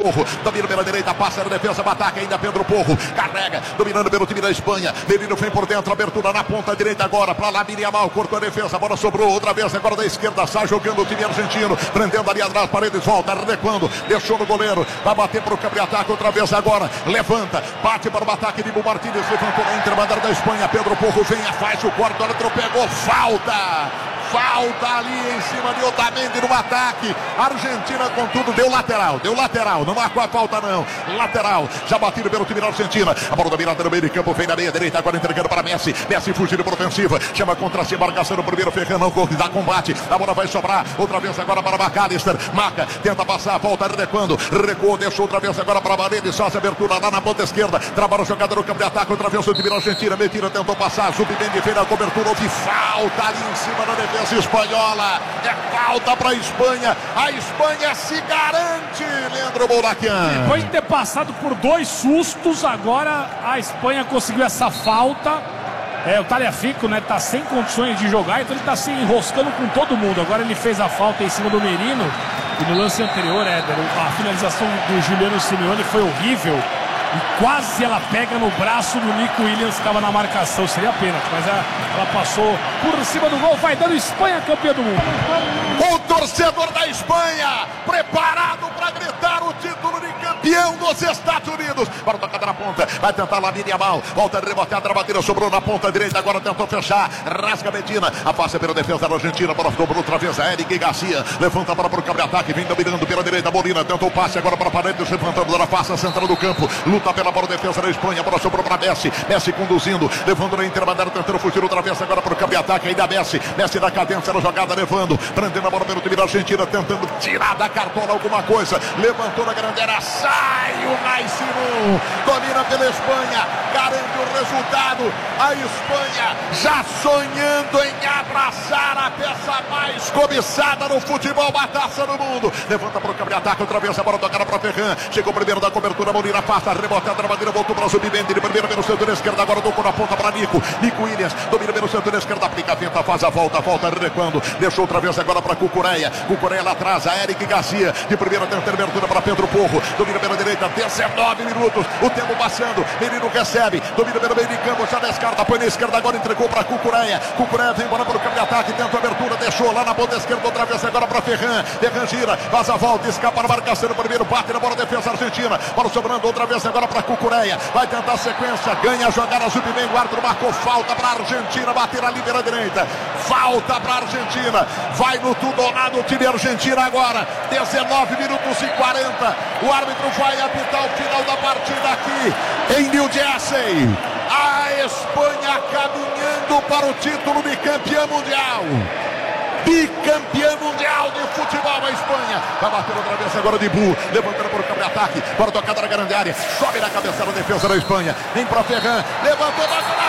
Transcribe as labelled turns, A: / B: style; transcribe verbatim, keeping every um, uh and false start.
A: Porro, domina pela direita, passa na defesa, ataque ainda Pedro Porro, carrega, dominando pelo time da Espanha. Menino vem por dentro, abertura na ponta direita agora, para lá, Miriamal, cortou a defesa, a bola sobrou outra vez, agora da esquerda, sai jogando o time argentino, prendendo ali atrás, Paredes volta, recuando, deixou no goleiro, vai bater para o cabra-ataque outra vez agora, levanta, bate para o ataque de Bu Martínez, levantou na intermandada da Espanha, Pedro Porro vem, faz o corte, olha, pegou, falta! Falta ali em cima de Otamendi no ataque. Argentina com tudo, deu lateral, deu lateral, não marcou a falta não. Lateral, já batido pelo time da Argentina. A bola dominada no meio de campo, vem na meia direita, agora entregando para Messi. Messi fugindo por ofensiva, chama contra si, marcação no primeiro, Ferran não dá combate. A bola vai sobrar, outra vez agora para McAllister. Marca, tenta passar, volta recuando, recuou, deixou outra vez agora para Paredes, só essa abertura lá na ponta esquerda. Trabalha o jogador no campo de ataque, outra vez o time da Argentina. Medina tentou passar, Zubimendi fez a cobertura, houve falta ali em cima da defesa espanhola, é falta para a Espanha, a Espanha se garante, Leandro Boulaquian.
B: Depois de ter passado por dois sustos, agora a Espanha conseguiu essa falta. É, o Tagliafico, né, tá sem condições de jogar, então ele tá se enroscando com todo mundo. Agora ele fez a falta em cima do Merino, e no lance anterior, Éder, a finalização do Juliano Simeone foi horrível. E quase ela pega no braço do Nico Williams, que estava na marcação. Seria pênalti, mas ela, ela passou por cima do gol. Vai dando Espanha campeã do mundo.
A: O torcedor da Espanha preparado para gritar o título de campeão dos Estados Unidos. Para tocar na ponta, vai tentar lá Miriamal. Volta a rebotear, a batida sobrou na ponta direita. Agora tentou fechar, rasga Medina, afasta pela defesa da Argentina. Bola dobrou outra vez a Eric Garcia. Levanta a bola para o cabra-ataque, vem dominando pela direita. Molina tentou o passe agora para Paredes, levantando na face central do campo. Luta pela bola, defesa da Espanha, a bola sobrou para Messi, Messi conduzindo, levando na intermediária, tentando fugir outra vez agora para o campo de ataque, ainda Messi, Messi da cadência na jogada, levando, prendendo a bola pelo time da Argentina, tentando tirar da cartola alguma coisa, levantou na grande área, sai o Naissimum, domina pela Espanha, garante o resultado, a Espanha já sonhando em abraçar a peça mais cobiçada no futebol, a taça do mundo, levanta para o campo de ataque, outra vez a bola tocada para Ferran, chegou primeiro da cobertura, Molina passa, rebotada na bandeira, voltou para o Zubimendi, de primeiro pelo setor esquerdo, agora tocou na ponta para Nico, Nico Williams, domina pelo setor esquerdo, aplica a venta, faz a volta, volta recuando, deixou outra vez agora para Cucureia, Cucureia lá atrás, a Eric Garcia, de primeira tenta abertura para Pedro Porro, domina pela direita, dezenove minutos, o tempo passando, Menino recebe, domina pelo meio de campo, já descarta, põe na esquerda, agora entregou para Cucureia, Cucureia vem embora para o campo de ataque, tenta a abertura, deixou lá na ponta esquerda, outra vez agora para Ferran, Ferran gira, faz a volta, escapa na marcação, primeiro bate na bola, defesa argentina, bola sobrando outra vez agora para Cucureia, vai tentar a sequência, ganha a jogada, Zubimendi, o árbitro marcou falta para a Argentina, bater ali pela direita, falta para a Argentina, vai no tudo ou nada o time argentino agora, dezenove minutos e quarenta, o árbitro vai apitar o final da partida aqui em New Jersey, a Espanha caminhando para o título de campeã mundial. Bicampeã mundial de futebol, a Espanha vai bater outra vez agora de Bu, levantando para o campo de ataque, para tocar na grande área, sobe na cabeça da defesa da Espanha, vem para Ferran, levantou, bateu na